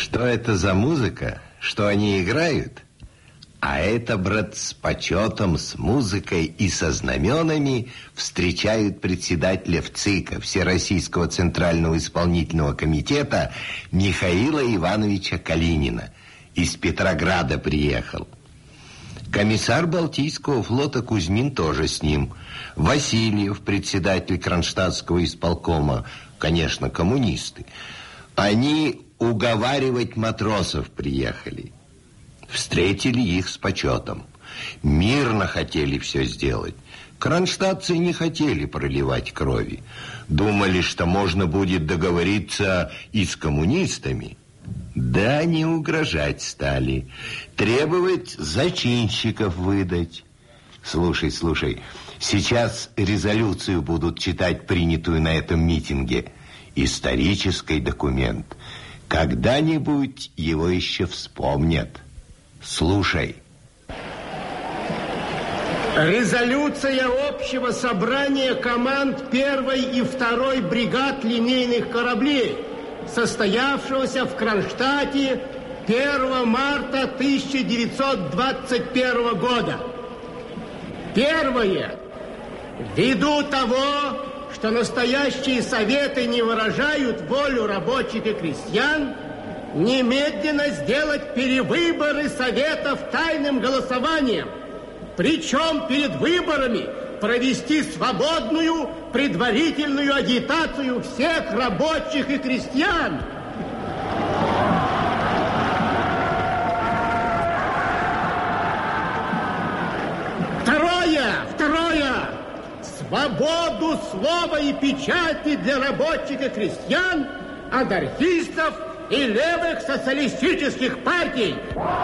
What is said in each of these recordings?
Что это за музыка? Что они играют? А это, брат, с почетом, с музыкой и со знаменами встречают председателя ВЦИКа, Всероссийского Центрального Исполнительного Комитета, Михаила Ивановича Калинина. Из Петрограда приехал. Комиссар Балтийского флота Кузьмин тоже с ним. Васильев, председатель Кронштадтского исполкома, конечно, коммунисты. Они уговаривать матросов приехали. Встретили их с почетом. Мирно хотели все сделать. Кронштадтцы не хотели проливать крови. Думали, что можно будет договориться и с коммунистами. Да, они угрожать стали. Требовать зачинщиков выдать. Слушай, сейчас резолюцию будут читать, принятую на этом митинге. Исторический документ. Когда-нибудь его еще вспомнят. Слушай. Резолюция общего собрания команд 1-й и 2-й бригад линейных кораблей, состоявшегося в Кронштадте 1 марта 1921 года. Первое. Ввиду того, что настоящие советы не выражают волю рабочих и крестьян, немедленно сделать перевыборы советов тайным голосованием. Причем перед выборами провести свободную предварительную агитацию всех рабочих и крестьян. Второе. Свободу слова и печати для рабочих и крестьян, анархистов и левых социалистических партий.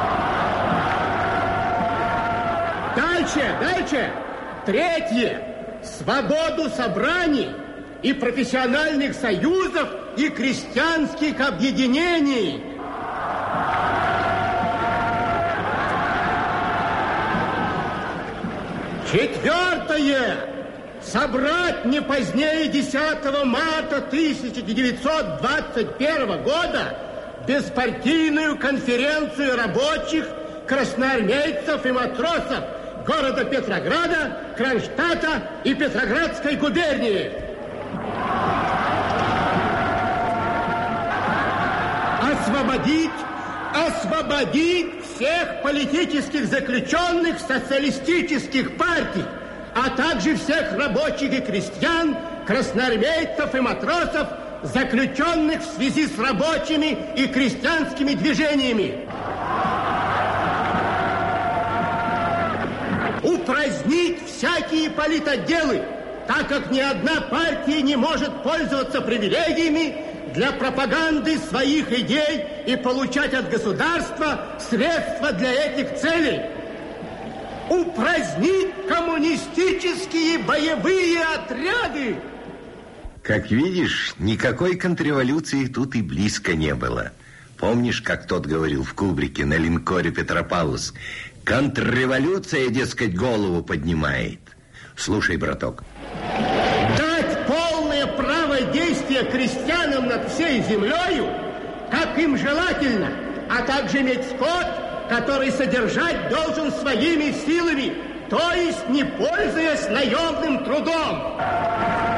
Дальше. Третье. Свободу собраний и профессиональных союзов и крестьянских объединений. Четвертое. Собрать не позднее 10 марта 1921 года беспартийную конференцию рабочих, красноармейцев и матросов города Петрограда, Кронштадта и Петроградской губернии. Освободить всех политических заключенных социалистических партий, а также всех рабочих и крестьян, красноармейцев и матросов, заключенных в связи с рабочими и крестьянскими движениями. Упразднить всякие политотделы, так как ни одна партия не может пользоваться привилегиями для пропаганды своих идей и получать от государства средства для этих целей. Упразднить коммунистические боевые отряды. Как видишь, никакой контрреволюции тут и близко не было. Помнишь, как тот говорил в кубрике на линкоре Петропавловск? Контрреволюция, дескать, голову поднимает. Слушай, браток. Дать полное право действия крестьянам над всей землею, как им желательно, а также иметь скот, который содержать должен своими силами, то есть не пользуясь наемным трудом.